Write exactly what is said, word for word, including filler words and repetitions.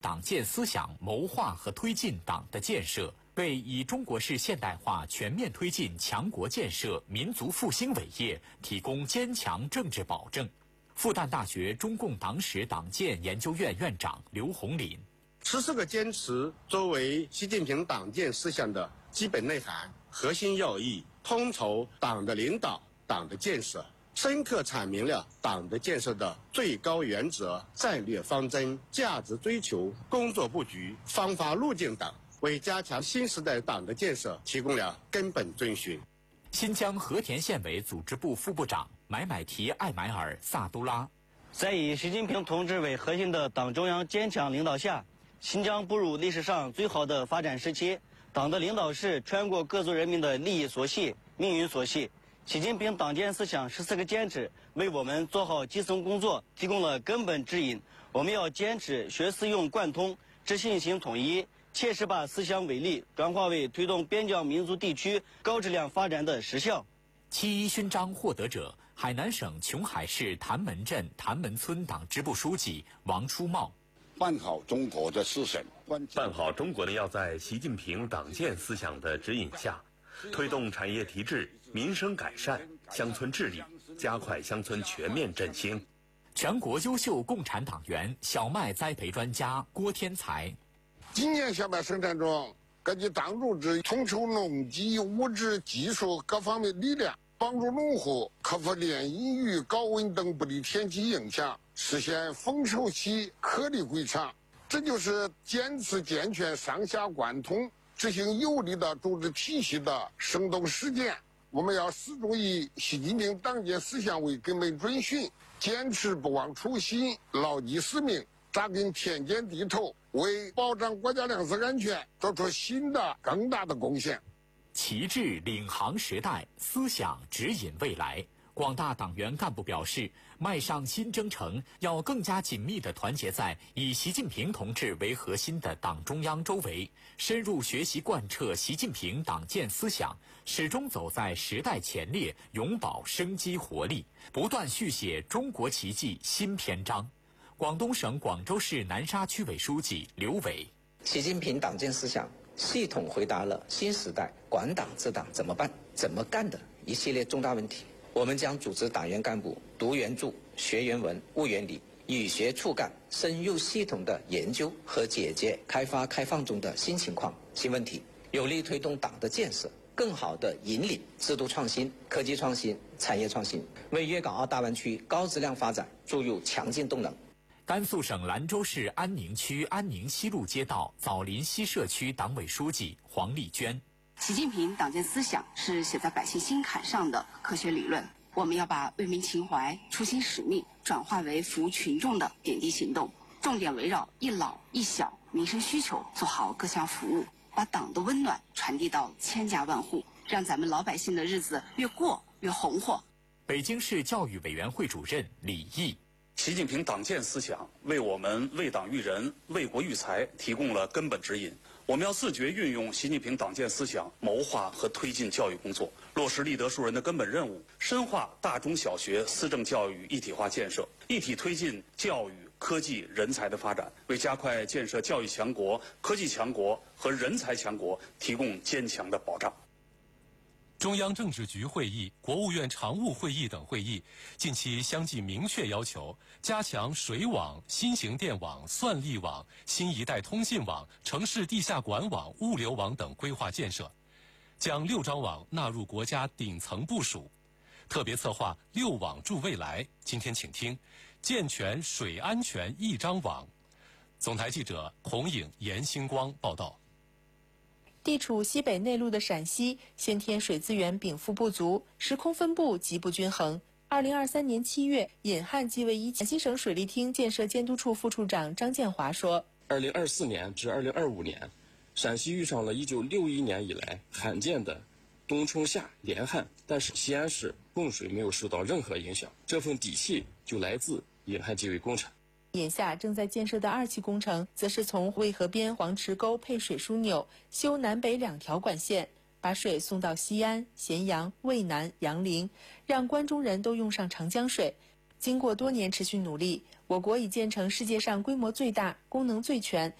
党建思想谋划和推进党的建设，为以中国式现代化全面推进强国建设、民族复兴伟业提供坚强政治保证。复旦大学中共党史党建研究院院长刘洪林： 十四个坚持作为习近平党建思想的基本内涵、核心要义，统筹党的领导、党的建设，深刻阐明了党的建设的最高原则、战略方针、价值追求、工作布局、方法路径等，为加强新时代党的建设提供了根本遵循。 新疆和田县委组织部副部长买买提艾买尔萨都拉： 在以习近平同志为核心的党中央坚强领导下，新疆步入历史上最好的发展时期。党的领导是全国各族人民的利益所系、命运所系。习近平党建思想十四个坚持为我们做好基层工作提供了根本指引。我们要坚持学思用贯通、知信行统一，切实把思想伟力转化为推动边疆民族地区高质量发展的实效。 七一勋章获得者，海南省琼海市潭门镇潭门村党支部书记王初茂： 办好中国的思想， 办好中国呢，要在习近平党建思想的指引下，推动产业提质、民生改善、乡村治理，加快乡村全面振兴。 全国优秀共产党员、小麦栽培专家郭天才： 今年小麦生产中，根据党组织统筹农机、物质、技术各方面力量，帮助农户克服连阴雨、高温等不利天气影响，实现丰收期颗粒归场。这就是坚持健全上下贯通、执行有力的组织体系的生动实践。我们要始终以习近平党建思想为根本准循，坚持不忘初心，牢记使命，扎根田间地头，为保障国家粮食安全做出新的更大的贡献。 旗帜领航时代，思想指引未来。广大党员干部表示，迈上新征程，要更加紧密地团结在以习近平同志为核心的党中央周围，深入学习贯彻习近平党建思想，始终走在时代前列，永葆生机活力，不断续写中国奇迹新篇章。广东省广州市南沙区委书记刘伟： 习近平党建思想系统回答了新时代管党治党怎么办、怎么干的一系列重大问题。我们将组织党员干部读原著、学原文、悟原理，以学促干，深入系统的研究和解决开发开放中的新情况、新问题，有力推动党的建设，更好地引领制度创新、科技创新、产业创新，为粤港澳大湾区高质量发展注入强劲动能。 甘肃省兰州市安宁区安宁西路街道枣林西社区党委书记黄丽娟： 习近平党建思想是写在百姓心坎上的科学理论，我们要把为民情怀、初心使命转化为服务群众的点滴行动，重点围绕一老一小民生需求做好各项服务，把党的温暖传递到千家万户，让咱们老百姓的日子越过越红火。 北京市教育委员会主任李毅： 习近平党建思想为我们为党育人、为国育才提供了根本指引。我们要自觉运用习近平党建思想，谋划和推进教育工作，落实立德树人的根本任务，深化大中小学思政教育一体化建设，一体推进教育、科技、人才的发展，为加快建设教育强国、科技强国和人才强国提供坚强的保障。 中央政治局会议、国务院常务会议等会议近期相继明确要求，加强水网、新型电网、算力网、新一代通信网、城市地下管网、物流网等规划建设，将六张网纳入国家顶层部署。特别策划六网助未来，今天请听健全水安全一张网。总台记者孔颖、严星光报道。 地处西北内陆的陕西，先天水资源禀赋不足，时空分布极不均衡。二零二三年七月，尹汉即位一陕西省水利厅建设监督处副处长张建华说： 二零二四年至二零二五年，陕西遇上了一九六一年以来罕见的冬春夏连旱，但是西安市供水没有受到任何影响，这份底气就来自尹汉即位工程。 眼下正在建设的二期工程，则是从渭河边黄池沟配水枢纽，修南北两条管线，把水送到西安、咸阳、渭南、杨凌，让关中人都用上长江水。 经过多年持续努力，我国已建成世界上规模最大、功能最全、